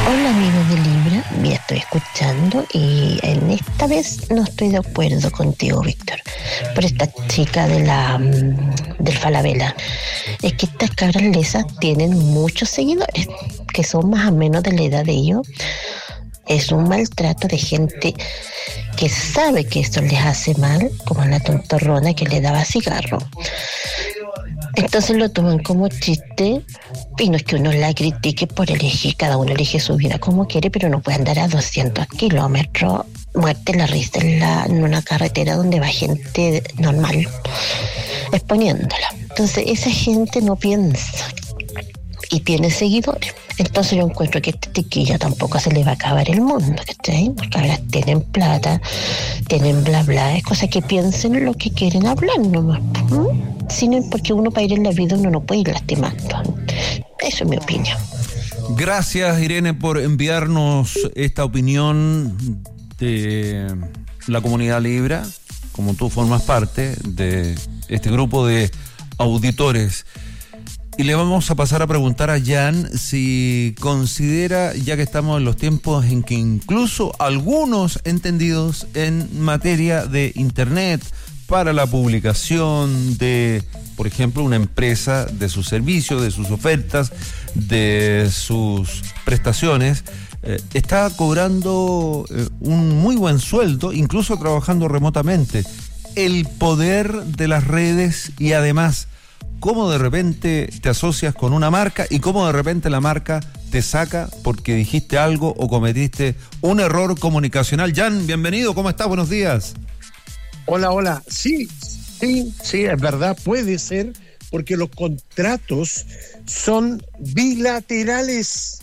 Hola amigos de Libra, mira, estoy escuchando y en esta vez no estoy de acuerdo contigo, Víctor, por esta chica del Falabella. Es que estas cabras lesas tienen muchos seguidores, que son más o menos de la edad de ellos. Es un maltrato de gente que sabe que esto les hace mal, como la tontorrona que le daba cigarro. Entonces lo toman como chiste, y no es que uno la critique por elegir, cada uno elige su vida como quiere, pero no puede andar a 200 kilómetros, muerte la risa en una carretera donde va gente normal, exponiéndola. Entonces esa gente no piensa y tiene seguidores. Entonces yo encuentro que a esta chiquilla tampoco se le va a acabar el mundo, ¿cachai? Porque ahora tienen plata, tienen bla bla, es cosa que piensen lo que quieren hablar nomás. Sino porque uno para ir en la vida uno no puede ir lastimando. Eso es mi opinión. Gracias, Irene, por enviarnos esta opinión de la comunidad Libra, como tú formas parte de este grupo de auditores. Y le vamos a pasar a preguntar a Jan si considera, ya que estamos en los tiempos en que incluso algunos entendidos en materia de Internet para la publicación de, por ejemplo, una empresa, de sus servicios, de sus ofertas, de sus prestaciones, está cobrando un muy buen sueldo, incluso trabajando remotamente. El poder de las redes y además cómo de repente te asocias con una marca y cómo de repente la marca te saca porque dijiste algo o cometiste un error comunicacional. Jan, bienvenido, ¿cómo estás? Buenos días. Hola. Sí, es verdad, puede ser, porque los contratos son bilaterales.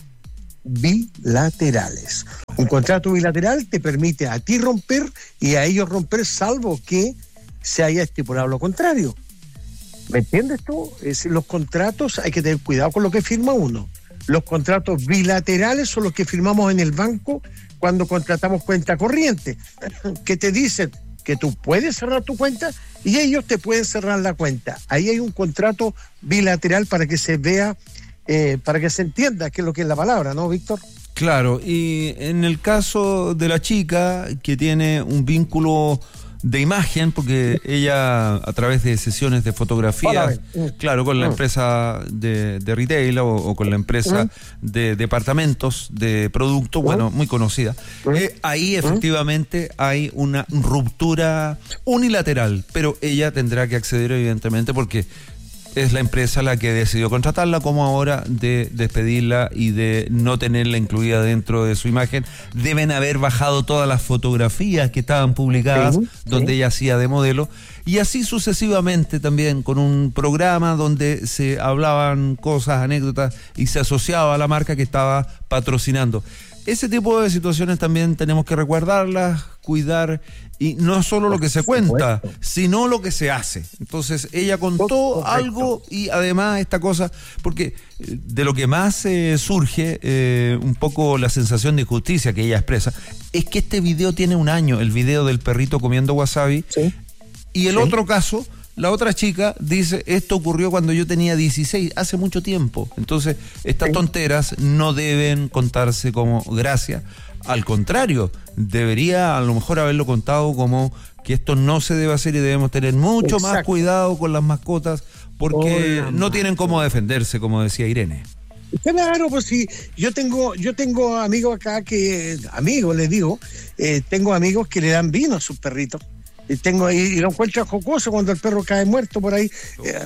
Un contrato bilateral te permite a ti romper y a ellos romper, salvo que se haya estipulado lo contrario. ¿Me entiendes tú? Los contratos hay que tener cuidado con lo que firma uno. Los contratos bilaterales son los que firmamos en el banco cuando contratamos cuenta corriente, que te dicen que tú puedes cerrar tu cuenta y ellos te pueden cerrar la cuenta. Ahí hay un contrato bilateral para que se vea, para que se entienda qué es lo que es la palabra, ¿no, Víctor? Claro, y en el caso de la chica que tiene un vínculo de imagen, porque ella a través de sesiones de fotografía, claro, con la empresa de retail o con la empresa de departamentos de producto, bueno, muy conocida, ahí efectivamente hay una ruptura unilateral, pero ella tendrá que acceder evidentemente porque es la empresa la que decidió contratarla, como ahora de despedirla y de no tenerla incluida dentro de su imagen. Deben haber bajado todas las fotografías que estaban publicadas donde ella hacía de modelo, y así sucesivamente también con un programa donde se hablaban cosas, anécdotas, y se asociaba a la marca que estaba patrocinando. Ese tipo de situaciones también tenemos que recordarlas, cuidar, y no solo lo que se cuenta, sino lo que se hace. Entonces ella contó algo y además esta cosa, porque de lo que más surge un poco la sensación de injusticia que ella expresa, es que este video tiene un año, el video del perrito comiendo wasabi, y el otro caso, la otra chica dice, esto ocurrió cuando yo tenía 16, hace mucho tiempo. Entonces, estas tonteras no deben contarse como gracia. Al contrario, debería a lo mejor haberlo contado como que esto no se debe hacer y debemos tener mucho más cuidado con las mascotas porque no tienen cómo defenderse, como decía Irene. Claro, pues sí, yo tengo amigos acá les digo, tengo amigos que le dan vino a sus perritos. Y lo encuentro jocoso cuando el perro cae muerto por ahí,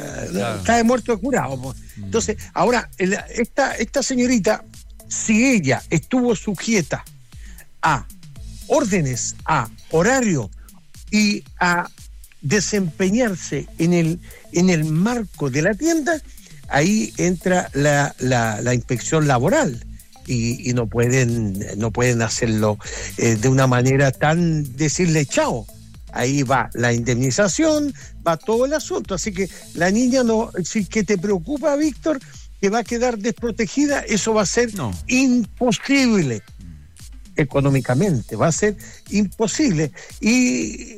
cae muerto de curado. Pues. Entonces, ahora, esta señorita, si ella estuvo sujeta a órdenes, a horario y a desempeñarse en el marco de la tienda, ahí entra la inspección laboral. Y no pueden hacerlo de una manera tan decirle chao. Ahí va la indemnización, va todo el asunto. Así que la niña no, si que te preocupa, Víctor, que va a quedar desprotegida, eso va a ser imposible. Económicamente, va a ser imposible. Y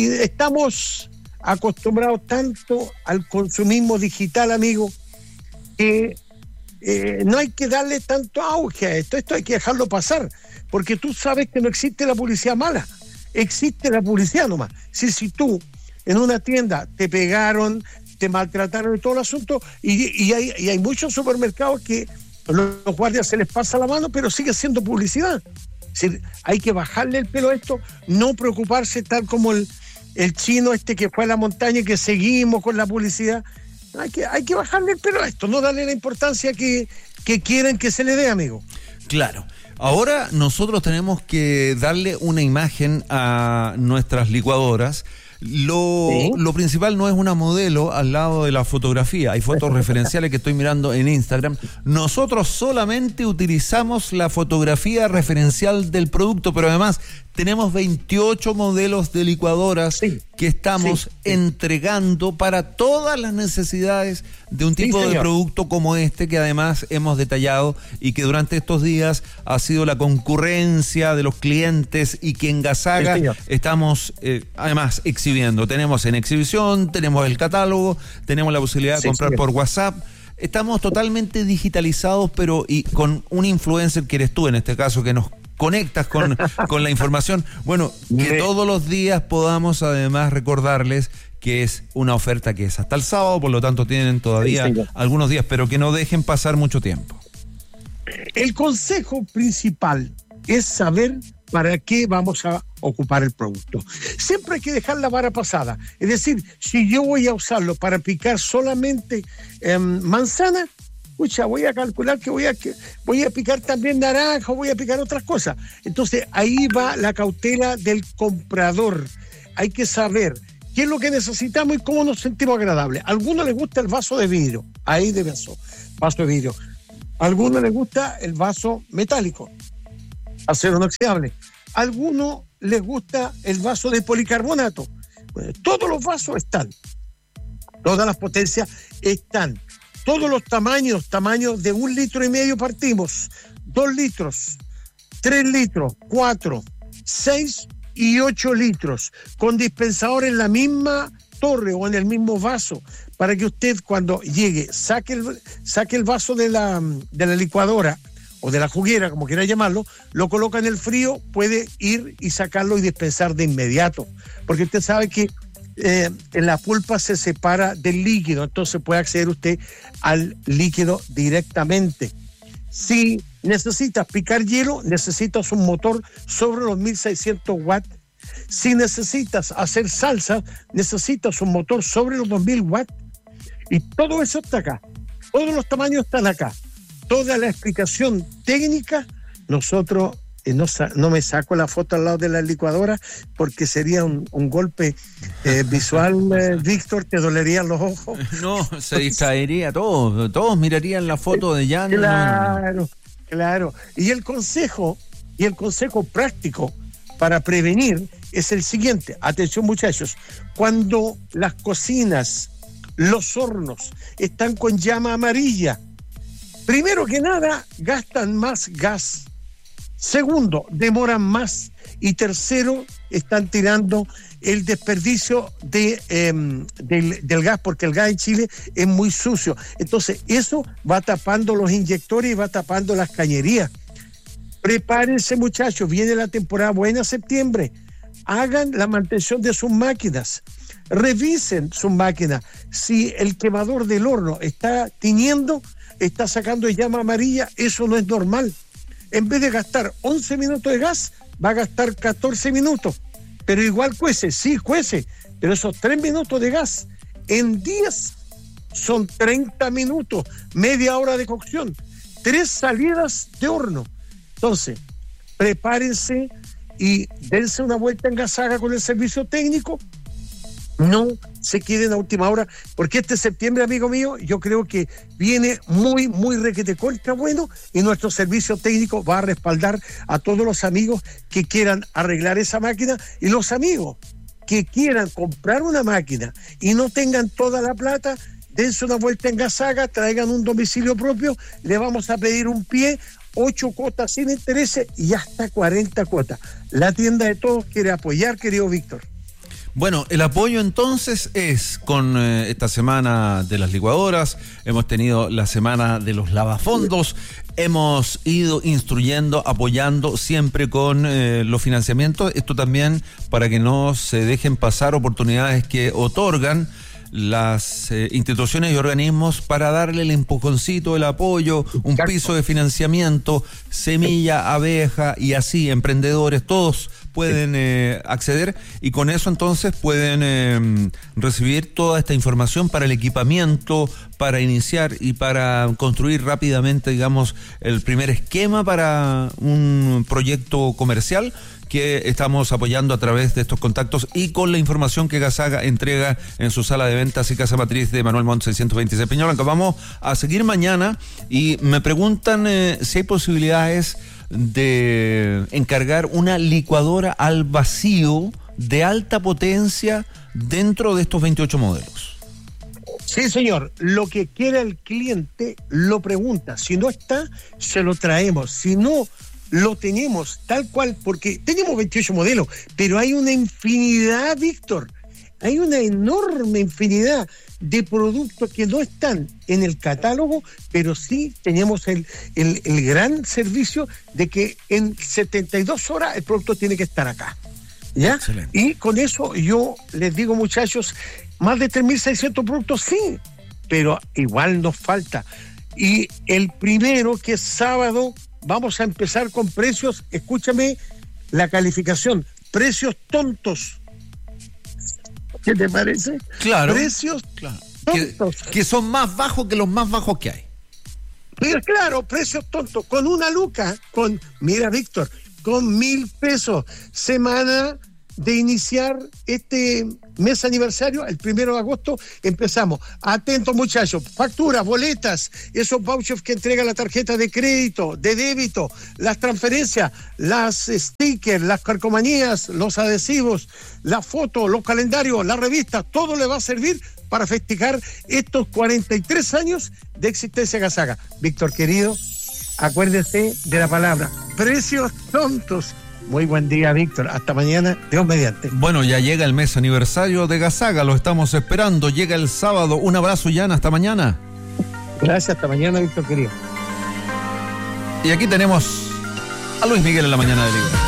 estamos acostumbrados tanto al consumismo digital, amigo, que no hay que darle tanto auge a esto hay que dejarlo pasar, porque tú sabes que no existe la publicidad mala, existe la publicidad nomás. Si tú en una tienda te pegaron, te maltrataron y todo el asunto, y hay muchos supermercados que los guardias se les pasa la mano, pero sigue siendo publicidad. Es decir, hay que bajarle el pelo a esto, no preocuparse tal como el chino que fue a la montaña y que seguimos con la publicidad. Hay que bajarle el pelo a esto, no darle la importancia que quieren que se le dé, amigo. Claro. Ahora nosotros tenemos que darle una imagen a nuestras licuadoras. Lo principal no es una modelo al lado de la fotografía. Hay fotos referenciales que estoy mirando en Instagram. Nosotros solamente utilizamos la fotografía referencial del producto, pero además tenemos 28 modelos de licuadoras que estamos entregando para todas las necesidades de un tipo de producto como este, que además hemos detallado y que durante estos días ha sido la concurrencia de los clientes y que en Gasaga estamos además exhibiendo. Tenemos en exhibición, tenemos el catálogo, tenemos la posibilidad de comprar por WhatsApp. Estamos totalmente digitalizados, pero y con un influencer que eres tú en este caso, que nos conectas con la información. Bueno, que todos los días podamos además recordarles que es una oferta que es hasta el sábado, por lo tanto tienen todavía algunos días, pero que no dejen pasar mucho tiempo. El consejo principal es saber para qué vamos a ocupar el producto. Siempre hay que dejar la vara pasada. Es decir, si yo voy a usarlo para picar solamente manzana, voy a calcular que voy a picar también naranja, voy a picar otras cosas. Entonces, ahí va la cautela del comprador. Hay que saber qué es lo que necesitamos y cómo nos sentimos agradables. A algunos les gusta el vaso de vidrio, ahí de vaso de vidrio. A algunos les gusta el vaso metálico, acero inoxidable. A algunos les gusta el vaso de policarbonato. Bueno, todos los vasos están, todas las potencias están. Todos los tamaños de 1,5 litros partimos, 2 litros, 3 litros, 4, 6 y 8 litros, con dispensador en la misma torre o en el mismo vaso, para que usted cuando llegue saque el vaso de la licuadora o de la juguera, como quiera llamarlo, lo coloca en el frío, puede ir y sacarlo y dispensar de inmediato, porque usted sabe que la pulpa se separa del líquido, entonces puede acceder usted al líquido directamente. Si necesitas picar hielo, necesitas un motor sobre los 1600 watts. Si necesitas hacer salsa, necesitas un motor sobre los 2000 watts. Y todo eso está acá. Todos los tamaños están acá. Toda la explicación técnica, nosotros no me saco la foto al lado de la licuadora porque sería un golpe visual, Víctor, te dolerían los ojos. No, se distraería todos mirarían la foto de Jan. Claro. Y el consejo práctico para prevenir es el siguiente. Atención, muchachos, cuando las cocinas, los hornos están con llama amarilla, primero que nada gastan más gas. Segundo, demoran más. Y tercero, están tirando el desperdicio del gas, porque el gas en Chile es muy sucio. Entonces, eso va tapando los inyectores y va tapando las cañerías. Prepárense, muchachos, viene la temporada buena, septiembre. Hagan la mantención de sus máquinas. Revisen sus máquinas. Si el quemador del horno está tiñendo, está sacando llama amarilla, eso no es normal. En vez de gastar 11 minutos de gas, va a gastar 14 minutos. Pero igual cuece, pero esos 3 minutos de gas en 10 son 30 minutos, media hora de cocción, 3 salidas de horno. Entonces, prepárense y dense una vuelta en Gasaga con el servicio técnico. No se queden a última hora, porque este septiembre, amigo mío, yo creo que viene muy, muy requete contra bueno, y nuestro servicio técnico va a respaldar a todos los amigos que quieran arreglar esa máquina, y los amigos que quieran comprar una máquina y no tengan toda la plata, dense una vuelta en Gasaga, traigan un domicilio propio, le vamos a pedir un pie, 8 cuotas sin intereses y hasta 40 cuotas. La tienda de todos quiere apoyar, querido Víctor. Bueno, el apoyo entonces es con esta semana de las licuadoras, hemos tenido la semana de los lavafondos, hemos ido instruyendo, apoyando siempre con los financiamientos, esto también para que no se dejen pasar oportunidades que otorgan las instituciones y organismos para darle el empujoncito, el apoyo, un piso de financiamiento, semilla, abeja y así, emprendedores, todos pueden acceder y con eso entonces pueden recibir toda esta información para el equipamiento, para iniciar y para construir rápidamente, digamos, el primer esquema para un proyecto comercial que estamos apoyando a través de estos contactos y con la información que Gasaga entrega en su sala de ventas y casa matriz de Manuel Montt 626 Peñalolén. Vamos a seguir mañana y me preguntan si hay posibilidades de encargar una licuadora al vacío de alta potencia dentro de estos 28 modelos. Sí, señor. Lo que quiera el cliente lo pregunta. Si no está, se lo traemos. Si no lo tenemos tal cual, porque tenemos 28 modelos, pero hay una infinidad, Víctor, hay una enorme infinidad de productos que no están en el catálogo, pero sí tenemos el gran servicio de que en 72 horas el producto tiene que estar acá, ¿ya? Excelente. Y con eso yo les digo, muchachos, más de 3.600 productos, sí, pero igual nos falta. Y el primero, que es sábado, vamos a empezar con precios, escúchame la calificación, precios tontos. ¿Qué te parece? Claro. Precios tontos. Que son más bajos que los más bajos que hay. Pero claro, precios tontos. Con una luca, mira, Víctor, con 1.000 pesos, semana de iniciar este mes aniversario, el 1 de agosto, empezamos. Atentos, muchachos, facturas, boletas, esos vouchers que entrega la tarjeta de crédito, de débito, las transferencias, las stickers, las calcomanías, los adhesivos, las fotos, los calendarios, las revistas, todo le va a servir para festejar estos 43 años de existencia Gasaga. Víctor, querido, acuérdese de la palabra precios tontos. Muy buen día, Víctor. Hasta mañana, Dios mediante. Bueno, ya llega el mes aniversario de Gasaga, lo estamos esperando. Llega el sábado. Un abrazo, Jan. Hasta mañana. Gracias, hasta mañana, Víctor, querido. Y aquí tenemos a Luis Miguel en la mañana de Liga.